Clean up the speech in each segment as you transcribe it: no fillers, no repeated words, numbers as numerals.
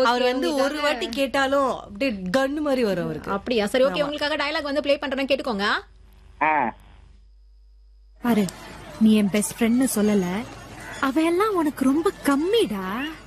அவர் வந்து ஒரு வாட்டி கேட்டாலும் அப்படியே கன்னு மாதிரி வரும் அவருக்கு. அப்படியா? சரி, ஓகே, உங்களுக்காக டயலாக் வந்து ப்ளே பண்றேன், கேட்டுக்கோங்க. பாரு, நீ என் பெஸ்ட் ஃப்ரெண்ட்னு சொல்லல, அவ எல்லாம் உனக்கு ரொம்ப கம்மிடா.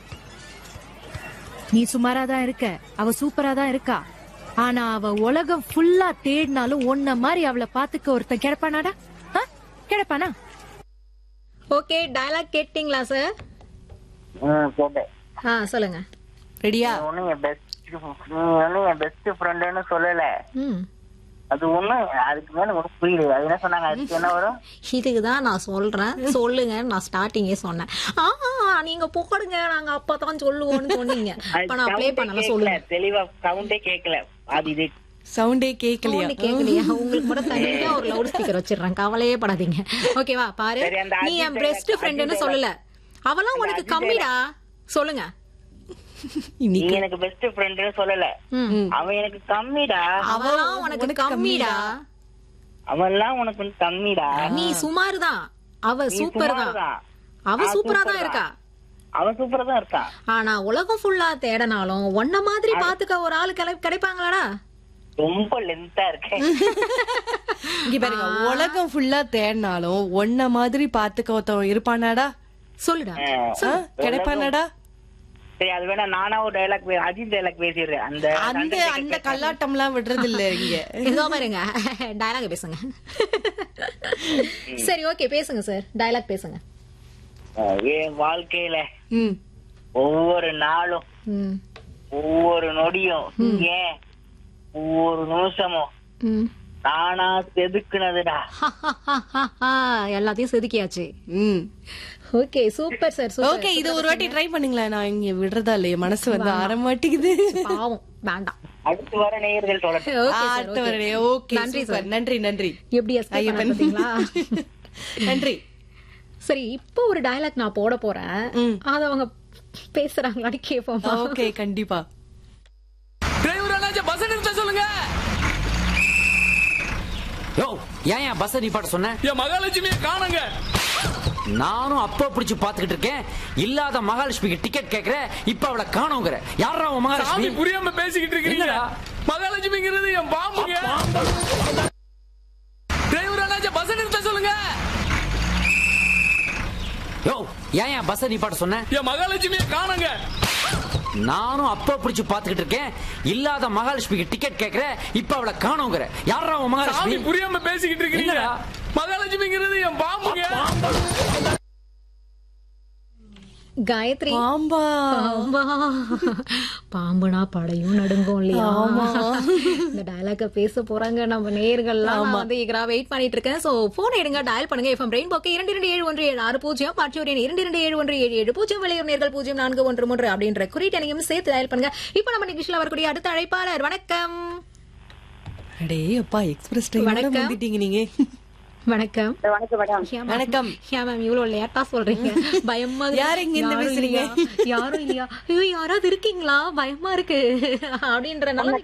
நீ சுமாரா தான் இருக்க, அவ சூப்பரா தான் இருக்கா. ஆனா அவ உலகம் ஃபுல்லா தேடினாலும் உன்ன மாதிரி அவளை பாத்துக்க ஒருத்தன் கிடைப்பானாடா? கிடைப்பானா? ஓகே, டயலாக் கேட்டீங்களா சார்? கேட்டேன். சொல்லுங்க. ரெடியா? ஒன்னும் என் பெஸ்ட் ஃப்ரெண்டுன்னு சொல்லல. அது ஒண்ணு அதுக்கு மேல ஒரு புரியல. அது என்ன சொன்னாங்க? அதுக்கு என்ன வரும்? இதுக்குதான் நான் சொல்றேன், சொல்லுங்க. நான் ஸ்டார்டிங்கே சொன்னேன், நீங்க போடுங்க, நாங்க அப்பதான் சொல்லுவோம்னு சொன்னீங்க. இப்ப நான் ப்ளே பண்ணல, சொல்லுங்க. தெளிவா சவுண்டே கேட்கல. அது இது சவுண்டே கேட்கலையா? கேட்கலையா? உங்களுக்கு மட்டும் தனியா ஒரு லவுட் ஸ்பீக்கர் வச்சிடுறேன், கவலையே படாதீங்க. ஓகேவா? பாரு, நீ என் பெஸ்ட் ஃப்ரெண்டுன்னு சொல்லல, அவெல்லாம் உனக்கு கம்மிடா. சொல்லுங்க. நீ எனக்கு பெஸ்ட் ஃப்ரெண்ட்னு சொல்லல, அவன் எனக்கு கம்மிடா. அவெல்லாம் உனக்கு கம்மிடா. அவெல்லாம் உனக்கு கம்மிடா. நீ சுமார் தான், அவ சூப்பர் தான். அவ சூப்பரா தான் இருக்கா. அவன் சூப்பரா தான் இருக்கான். ஆனா உலகம் ஃபுல்லா தேடனாலும் ஒன்ன மாதிரி பாத்துக்க ஒரு ஆளு கிடைப்பாங்களாடா? ரொம்ப லென்த்தா இருக்கு. இங்க பாருங்க, உலகம் ஃபுல்லா தேடினாலும் ஒன்ன மாதிரி பாத்துக்க ஒருத்தவன் இருப்பானாடா? சொல்லுடா, கிடைப்பானாடா? சரி, அது வேணா நானா ஒரு டைலாக் அஜித் டைலாக் பேசிடுறேன். அந்த அந்த கல்லாட்டம் எல்லாம் விடுறது இல்ல இங்க. இதோ பாருங்க, டயலாக் பேசுங்க. சரி, ஓகே, பேசுங்க சார், டயலாக் பேசுங்க. என் வாழ்க்கையில ஒவ்வொரு நாளும், ஒவ்வொரு நொடியும், ஏன் ஒவ்வொரு நிமிஷமும் நானா செதுக்குனதுடா. எல்லாத்தையும் செதுக்கியாச்சு. Okay, super sir. ஓகே, இது ஒரு வாட்டி ட்ரை பண்ணுங்களேன். நான் இங்க விடுறதா இல்லையே, மனசு வந்து ஆரமாட்டிக்குது. பாவம், வேண்டாம். அடுத்து வர நேயர்கள் தொடர்ந்து. ஓகே, நன்றி சார். நன்றி நன்றி. எப்படி பாத்தீங்களா? நன்றி. சரி, இப்போ ஒரு டயலாக் நான் போட போறேன், அத அவங்க பேசுறாங்களான்னு கேட்போம். ஓகே, கண்டிப்பா. பஸ் நிறுத்த சொல்லுங்க. யோ, ஏன் பஸ் நிப்பாட்ட சொன்ன? என் மகாலட்சுமியை காணுங்க. நானும் அப்ப பிடிச்சு பாத்துக்கிட்டு இருக்கேன். இல்லாத மகாலட்சுமிக்கு டிக்கெட் கேக்குற, இப்ப அவளை காணோங்கிற. யாரா உன் மகாலட்சுமி? புரியாம பேசிக்கிட்டு இருக்கீங்க. மகாலட்சுமிங்கிறது என் பாம்புங்க. டிரைவர் பஸ் நிறுத்த சொல்லுங்க. யோ, ஏன் பஸ் நிப்பாட்ட சொன்ன? என் மகாலட்சுமியை காணுங்க. நானும் அப்ப பிடிச்சு பாத்துக்கிட்டு இருக்கேன். இல்லாத மகாலட்சுமிக்கு டிக்கெட் கேக்குற, இப்ப அவளை காணோங்கிற. யாரா உன் மகாலட்சுமி? புரியாம பேசிக்கிட்டு இருக்கீங்க. மகாலட்சுமிங்கிறது என் பாம்புங்க. காயத்ரி, பாம்பா? பாம்புனா படையும் நடுங்கும் இல்லையா? இந்த டயலாக பேச போறாங்க நம்ம நேயர்கள்லாம். வந்து ஈகரா வெயிட் பண்ணிட்டு இருக்கேன். சோ போன் எடுங்க, டயல் பண்ணுங்க. எஃப்எம் ரெயின்போக்கு 227176 மற்றும் 227177 வெளியூர் நேர்கள் 0413 அப்படின்ற குறியீட்டையும் சேர்த்து டயல் பண்ணுங்க. இப்போ நம்ம நிகழ்ச்சியில வரக்கூடிய அடுத்த அழைப்பாளர். வணக்கம். அடே அப்பா, எக்ஸ்பிரஸ் ட்ரெயின் வந்துட்டீங்க நீங்க. வணக்கம். வணக்கம். மேம், இவ்வளவு லேட்டா சொல்றீங்க, பயமா. யாரு இங்க இருந்து பேசுறீங்க? யாரும் இல்லையா? ஐயோ, யாராவது இருக்கீங்களா? பயமா இருக்கு அப்படின்ற நல்லா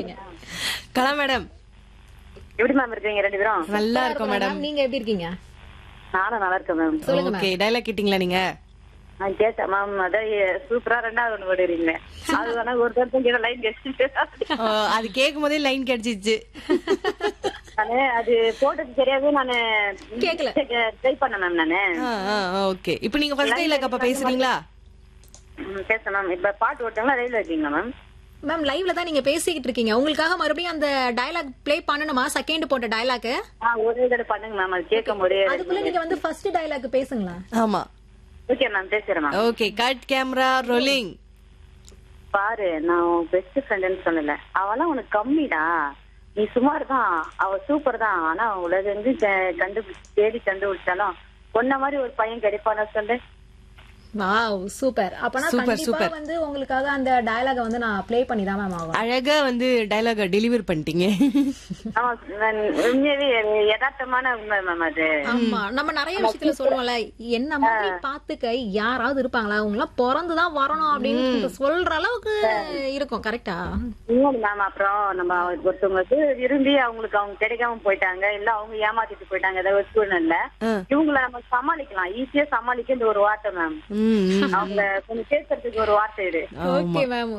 கலா மேடம். எப்படி மேம் இருக்கீங்க? ரெண்டு பேரும் நல்லா இருக்கோம் மேடம். நீங்க எப்படி இருக்கீங்க? நானும் நல்லா இருக்கேன் மேம். சொல்லுங்க. ஓகே, டயலாக் கேட்டீங்களா நீங்க? நான் கேட்டேன் மேம். அதான் சூப்பரா ரெண்டாவது ஒண்ணு போடுறீங்க. அது வேணா ஒரு தடவை லைன் கிடைச்சிட்டு அது கேட்கும் போதே லைன் கிடைச்சிச்சு. அது போட்டது தெரியாது, நானு கேக்கல, ட்ரை பண்ணேன் மேம் நானு. ஓகே, இப்போ நீங்க ஃபர்ஸ்ட் டயலாக் அப்ப பேசுறீங்களா? பேச மேம். இப்ப பாட்டு ஓட்டுங்களா, ரயில்ல இருக்கீங்களா மேம்? மேம், லைவ்ல தான் நீங்க பேசிக்கிட்டு இருக்கீங்க. உங்களுக்காக மறுபடியும் அந்த டயலாக் ப்ளே பண்ணணுமா? செகண்ட் போட்ட டயலாக் ஒரே தடவை பண்ணுங்க மேம். அது கேட்கும் போதே அதுக்குள்ள நீங்க வந்து ஃபர்ஸ்ட் டயலாக் பேசுங்களா? ஆமா. ஓகே மேம், பேசுறேன் ma'am. Okay, cut camera rolling. பாரு, நான் பெஸ்ட் ஃப்ரெண்ட்னு சொன்னல, அவெல்லாம் உனக்கு கம்மிடா. நீ சுமார் தான், அவ சூப்பர் தான். ஆனா உலகம் தேடி கண்டுபிடிச்சாலும் ஒன்ன மாதிரி ஒரு பையன் கிடைப்பான சொல்லு. Wow, super. அப்பனா கண்டிப்பா வந்து உங்களுக்காக அந்த டயலாக வந்து நான் ப்ளே பண்ணி தான் மேம் ஆகும். அழகா வந்து டயலாக டெலிவர் பண்ணிட்டீங்க. ஆமா, உண்மையாவே யதார்த்தமான உண்மை மேம் அது. ஆமா, நம்ம நிறைய விஷயத்துல சொல்லுவோம்ல, என்ன மாதிரி பாத்துக்க யாராவது இருப்பாங்களா, அவங்க எல்லாம் பிறந்துதான் வரணும் அப்படின்னு சொல்ற அளவுக்கு இருக்கும். கரெக்டா மேம்? அப்புறம் நம்ம ஒருத்தவங்களுக்கு விரும்பி அவங்களுக்கு அவங்க கிடைக்காம போயிட்டாங்க, இல்ல அவங்க ஏமாத்திட்டு போயிட்டாங்க ஏதாவது சூழ்நிலை, இவங்களை நம்ம சமாளிக்கலாம், ஈஸியா சமாளிக்க இந்த ஒரு வார்த்தை மேம். அவங்க கொஞ்சம் பேசுறதுக்கு ஒரு வார்த்தை இது. Okay ma'am.